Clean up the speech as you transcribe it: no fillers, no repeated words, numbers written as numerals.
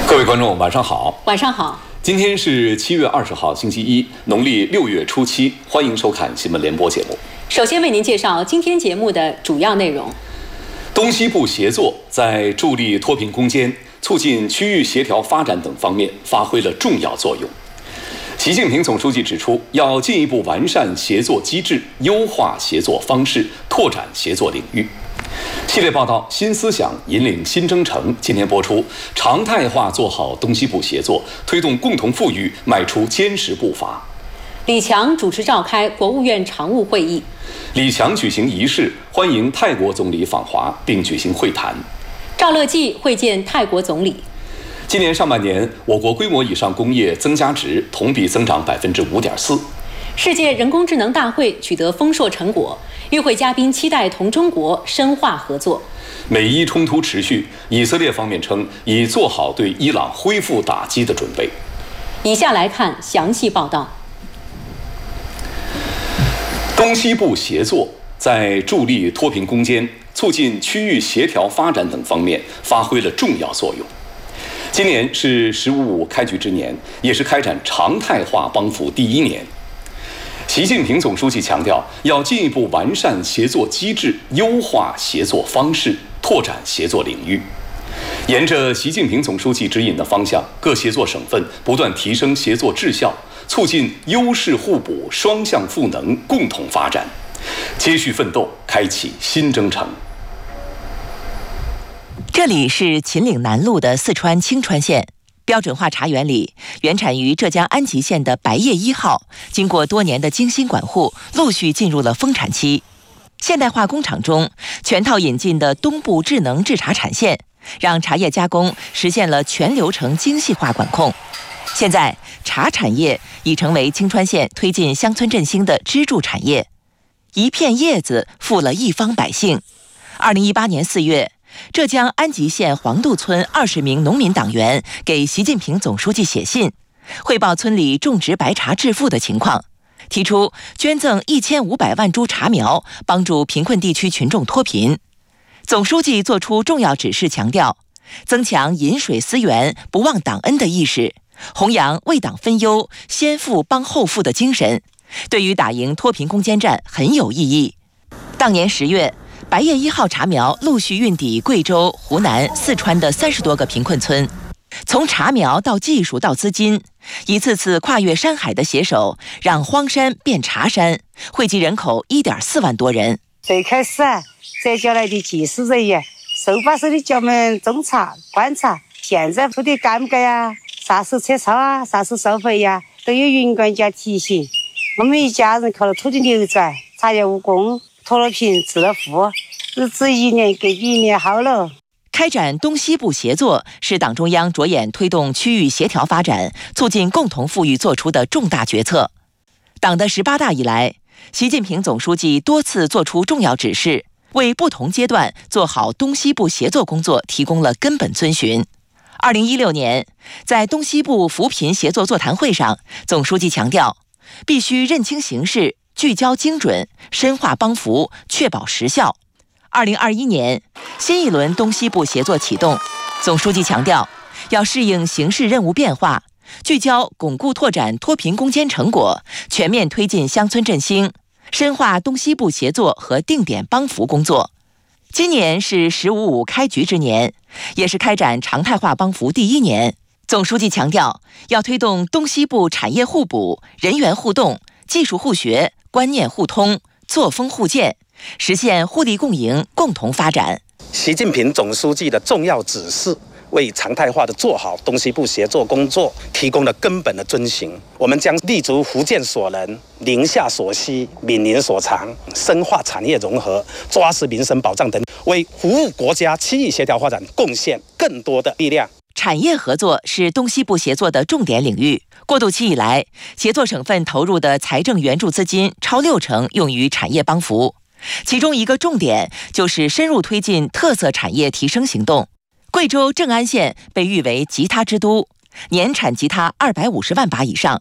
各位观众，晚上好。 晚上好。 今天是7月20号，星期一，农历6月初7，欢迎收看新闻联播节目。 首先为您介绍今天节目的主要内容。 东西部协作在助力脱贫攻坚、促进区域协调发展等方面发挥了重要作用。习近平总书记指出，要进一步完善协作机制，优化协作方式，拓展协作领域。系列报道《新思想引领新征程》今天播出，常态化做好东西部协作，推动共同富裕迈出坚实步伐。 李强主持召开国务院常务会议。 李强举行仪式，欢迎泰国总理访华，并举行会谈。 赵乐际会见泰国总理。 今年上半年，我国规模以上工业增加值同比增长5.4%。 世界人工智能大会取得丰硕成果，与会嘉宾期待同中国深化合作。 美伊冲突持续，以色列方面称已做好对伊朗恢复打击的准备。 以下来看详细报道。 东西部协作在助力脱贫攻坚、促进区域协调发展等方面发挥了重要作用。今年是“15+5”开局之年，也是开展常态化帮扶第一年。习近平总书记强调，要进一步完善协作机制，优化协作方式，拓展协作领域。沿着习近平总书记指引的方向，各协作省份不断提升协作质效，促进优势互补、双向赋能，共同发展，接续奋斗，开启新征程。 这里是秦岭南路的四川青川县。标准化茶园里，原产于浙江安吉县的白叶1号，经过多年的精心管护，陆续进入了丰产期。现代化工厂中全套引进的东部智能制茶产线，让茶叶加工实现了全流程精细化管控。现在，茶产业已成为青川县推进乡村振兴的支柱产业。一片叶子富了一方百姓。2018年4月。浙江安吉县黄渡村20名农民党员给习近平总书记写信，汇报村里种植白茶致富的情况，提出捐赠1500万株茶苗，帮助贫困地区群众脱贫。总书记作出重要指示，强调增强饮水思源、不忘党恩的意识，弘扬为党分忧、先富帮后富的精神，对于打赢脱贫攻坚战很有意义。当年10月。白叶1号茶苗陆续运抵贵州、湖南、四川的30多个贫困村，从茶苗到技术到资金，一次次跨越山海的携手，让荒山变茶山，惠及人口1.4万多人。 最开始摘下来的技术人员手把手的教我们种茶、观察，现在铺的干盖呀、啥时撤草啊、啥时收回呀，都有云管家提醒。我们一家人靠着土地流转，茶叶务工。脱了贫，致了富，日子一年比一年好了。 开展东西部协作是党中央着眼推动区域协调发展、促进共同富裕作出的重大决策。党的18大以来，习近平总书记多次作出重要指示，为不同阶段做好东西部协作工作提供了根本遵循。2016年，在东西部扶贫协作座谈会上，总书记强调，必须认清形势，聚焦精准，深化帮扶，确保实效。2021年，新一轮东西部协作启动，总书记强调，要适应形势任务变化，聚焦巩固拓展脱贫攻坚成果，全面推进乡村振兴，深化东西部协作和定点帮扶工作。今年是“15+5”开局之年，也是开展常态化帮扶第一年。总书记强调，要推动东西部产业互补、人员互动、技术互学、观念互通、作风互鉴，实现互利共赢、共同发展。 习近平总书记的重要指示，为常态化的做好东西部协作工作提供了根本的遵循。我们将立足福建所能、宁夏所需、闽宁所长，深化产业融合，抓实民生保障等，为服务国家区域协调发展贡献更多的力量。 产业合作是东西部协作的重点领域。过渡期以来，协作省份投入的财政援助资金超60%用于产业帮扶，其中一个重点就是深入推进特色产业提升行动。贵州正安县被誉为吉他之都，年产吉他250万把以上，